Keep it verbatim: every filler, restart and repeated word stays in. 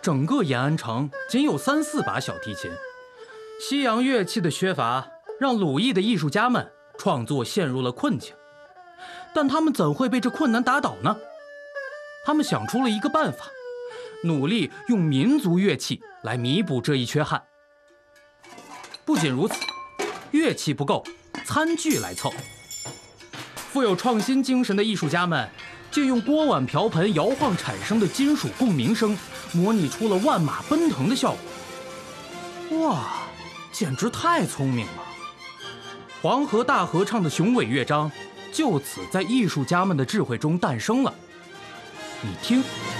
整个延安城仅有三四把小提琴。西洋乐器的缺乏，让鲁艺的艺术家们创作陷入了困境。但他们怎会被这困难打倒呢？他们想出了一个办法，努力用民族乐器来弥补这一缺憾。不仅如此，乐器不够，餐具来凑。富有创新精神的艺术家们，借用锅碗瓢盆摇晃产生的金属共鸣声，模拟出了万马奔腾的效果。哇，简直太聪明了！黄河大合唱的雄伟乐章，就此在艺术家们的智慧中诞生了。你听。